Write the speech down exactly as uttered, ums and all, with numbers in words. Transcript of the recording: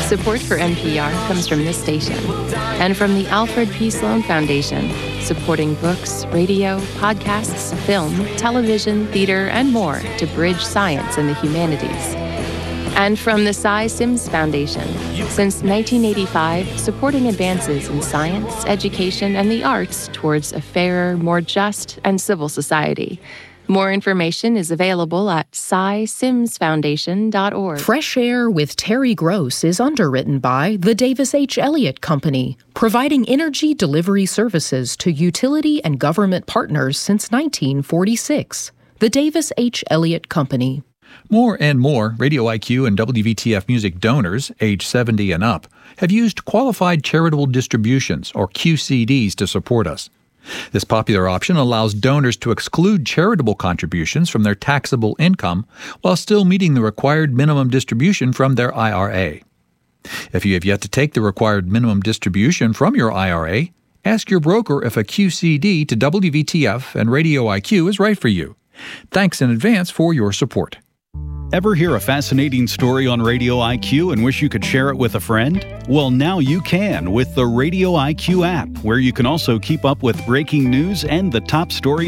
Support for N P R comes from this station and from the Alfred P. Sloan Foundation, supporting books, radio, podcasts, film, television, theater, and more to bridge science and the humanities. And from the Cy Sims Foundation, since nineteen eighty-five, supporting advances in science, education, and the arts towards a fairer, more just, and civil society. More information is available at cy sims foundation dot org. Fresh Air with Terry Gross is underwritten by the Davis H. Elliott Company, providing energy delivery services to utility and government partners since nineteen forty-six. The Davis H. Elliott Company. More and more Radio I Q and W V T F Music donors, age seventy and up, have used Qualified Charitable Distributions, or Q C Ds, to support us. This popular option allows donors to exclude charitable contributions from their taxable income while still meeting the required minimum distribution from their I R A. If you have yet to take the required minimum distribution from your I R A, ask your broker if a Q C D to W V T F and Radio I Q is right for you. Thanks in advance for your support. Ever hear a fascinating story on Radio I Q and wish you could share it with a friend? Well, now you can with the Radio I Q app, where you can also keep up with breaking news and the top stories